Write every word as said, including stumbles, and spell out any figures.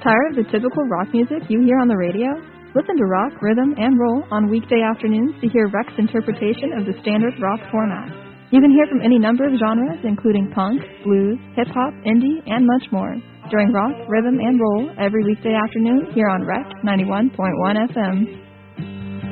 Tired of the typical rock music you hear on the radio? Listen to rock, rhythm, and roll on weekday afternoons to hear Rex interpretation of the standard rock format. You can hear from any number of genres, including punk, blues, hip-hop, indie, and much more, during rock, rhythm, and roll every weekday afternoon here on Rec ninety-one point one F M.